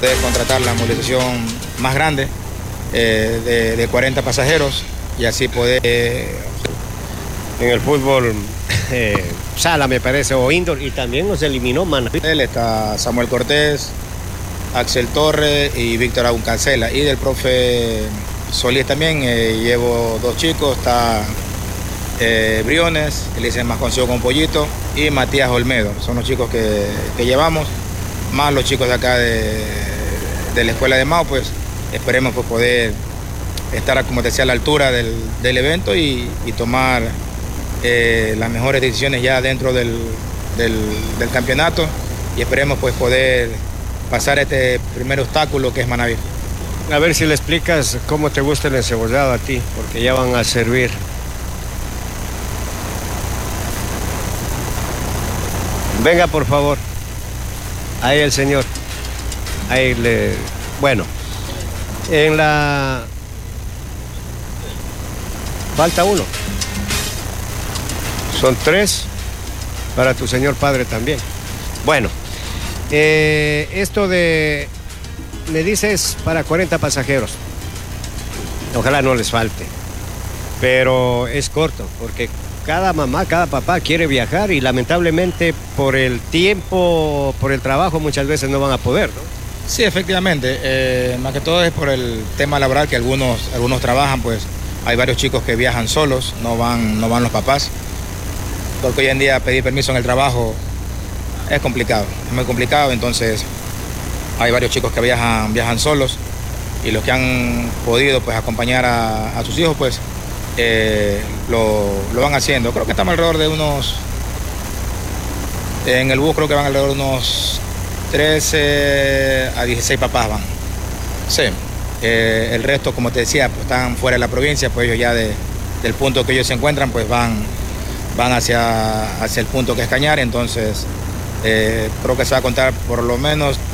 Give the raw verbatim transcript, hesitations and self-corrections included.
poder contratar la movilización más grande eh, de, de cuarenta pasajeros y así poder... Eh, en el fútbol eh, sala, me parece, o indoor, y también nos eliminó Manaví. Está Samuel Cortés, Axel Torres y Víctor Aguncalcela. Y del profe Solís también eh, llevo dos chicos, está eh, Briones, él dice más conocido con Pollito, y Matías Olmedo. Son los chicos que, que llevamos, más los chicos de acá de, de la escuela de Mao, pues esperemos pues, poder estar, como te decía, a la altura del, del evento y, y tomar eh, las mejores decisiones ya dentro del, del, del campeonato y esperemos pues poder pasar este primer obstáculo que es Manaví. A ver si le explicas cómo te gusta el encebollado a ti, porque ya van a servir. Venga, por favor. Ahí el señor. Ahí le... Bueno, en la... Falta uno. Son tres para tu señor padre también. Bueno, eh, esto de... Me dices para cuarenta pasajeros. Ojalá no les falte. Pero es corto, porque cada mamá, cada papá quiere viajar y lamentablemente por el tiempo, por el trabajo muchas veces no van a poder, ¿no? Sí, efectivamente. Eh, más que todo es por el tema laboral que algunos, algunos trabajan, pues hay varios chicos que viajan solos, no van, no van los papás. Porque hoy en día pedir permiso en el trabajo es complicado, es muy complicado, entonces hay varios chicos que viajan, viajan solos y los que han podido pues, acompañar a, a sus hijos, pues eh, lo, lo van haciendo. Creo que estamos alrededor de unos, en el bus creo que van alrededor de unos trece a dieciséis papás van. Sí, eh, el resto, como te decía, pues, están fuera de la provincia, pues ellos ya de, del punto que ellos se encuentran, pues van, van hacia, hacia el punto que es Cañar, entonces eh, creo que se va a contar por lo menos